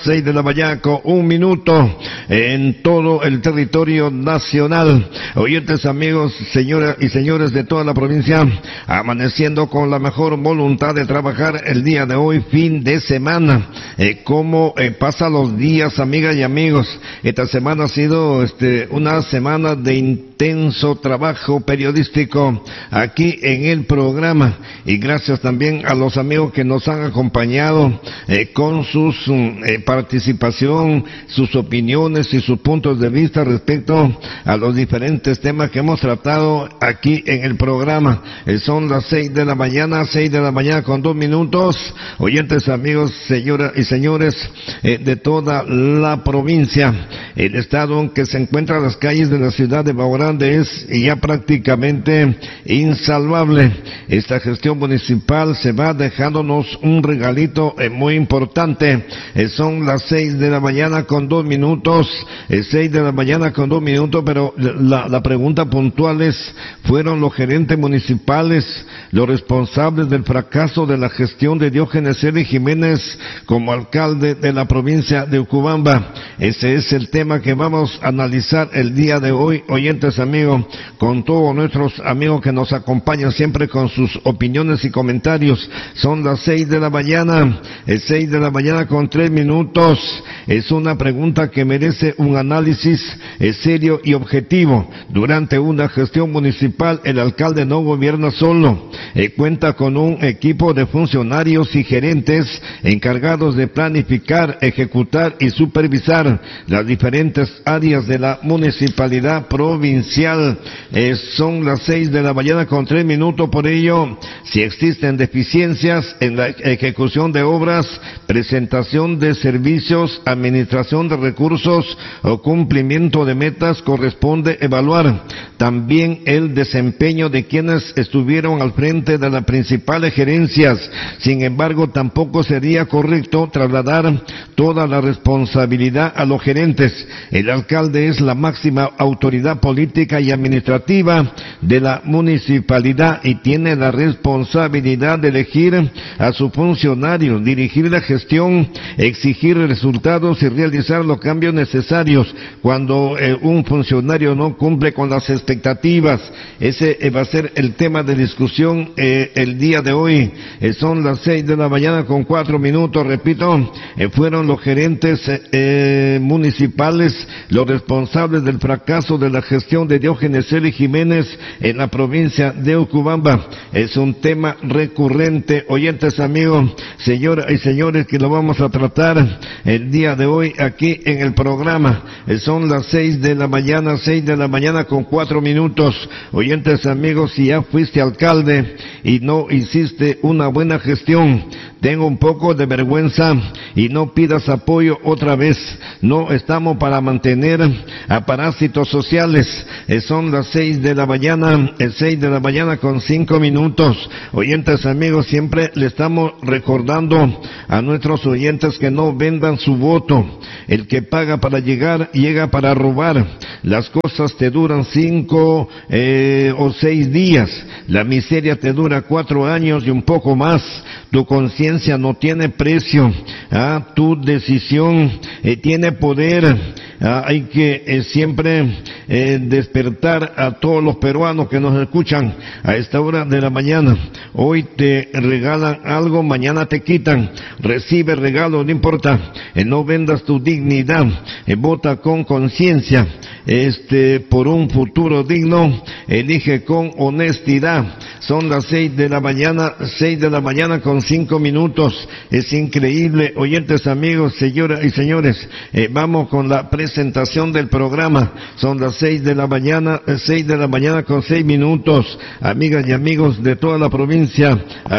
6 de la mañana con 1 minuto en todo el territorio nacional. Oyentes, amigos, señoras y señores de toda la provincia, amaneciendo con la mejor voluntad de trabajar el día de hoy, fin de semana. ¿Cómo pasan los días, amigas y amigos? Esta semana ha sido una semana de intenso trabajo periodístico aquí en el programa, y gracias también a los amigos que nos han acompañado con sus participación, sus opiniones y sus puntos de vista respecto a los diferentes temas que hemos tratado aquí en el programa. Son las 6 de la mañana con 2 minutos. Oyentes, amigos, señoras y señores de toda la provincia, el estado en que se encuentran las calles de la ciudad de Bao Grande es ya prácticamente insalvable. Esta gestión municipal se va dejándonos un regalito muy importante. Son las 6 de la mañana con 2 minutos, 6 de la mañana con 2 minutos, pero la pregunta puntual es, ¿fueron los gerentes municipales los responsables del fracaso de la gestión de Diógenes L. Jiménez como alcalde de la provincia de Ucubamba? Ese es el tema que vamos a analizar el día de hoy, oyentes, amigos, con todos nuestros amigos que nos acompañan siempre con sus opiniones y comentarios. Son las 6 de la mañana, 6 de la mañana con 3 minutos. Es una pregunta que merece un análisis serio y objetivo. Durante una gestión municipal, el alcalde no gobierna solo. Cuenta con un equipo de funcionarios y gerentes encargados de planificar, ejecutar y supervisar las diferentes áreas de la municipalidad provincial. Son las 6 de la mañana con 3 minutos. Por ello, si existen deficiencias en la ejecución de obras, presentación de servicios, administración de recursos o cumplimiento de metas, corresponde evaluar también el desempeño de quienes estuvieron al frente de las principales gerencias. Sin embargo, tampoco sería correcto trasladar toda la responsabilidad a los gerentes. El alcalde es la máxima autoridad política y administrativa de la municipalidad y tiene la responsabilidad de elegir a sus funcionarios, dirigir la gestión, exigir resultados y realizar los cambios necesarios cuando un funcionario no cumple con las expectativas. Ese va a ser el tema de discusión el día de hoy. Son las 6 de la mañana con 4 minutos, repito, fueron los gerentes municipales los responsables del fracaso de la gestión de Diógenes L. Jiménez en la provincia de Ucubamba. Es un tema recurrente, oyentes, amigos, señoras y señores, que lo vamos a tratar el día de hoy aquí en el programa. Son las 6 de la mañana con 4 minutos. Oyentes, amigos, si ya fuiste alcalde y no hiciste una buena gestión, tengo un poco de vergüenza y no pidas apoyo otra vez. No estamos para mantener a parásitos sociales. Son las 6 de la mañana con 5 minutos. Oyentes, amigos, siempre le estamos recordando a nuestros oyentes que no vendan su voto. El que paga para llegar, llega para robar. Las cosas te duran 5 o 6 días. La miseria te dura 4 años y un poco más. Tu conciencia no tiene precio. Tu decisión tiene poder. Hay que siempre despertar a todos los peruanos que nos escuchan a esta hora de la mañana. Hoy te regalan algo, mañana te quitan. Recibe regalo, no importa. No vendas tu dignidad. Vota con conciencia. Por un futuro digno. Elige con honestidad. Son las 6 de la mañana con 5 minutos. Es increíble, oyentes, amigos, señoras y señores. Vamos con la presentación del programa. Son las 6 de la mañana con 6 minutos. Amigas y amigos de toda la provincia,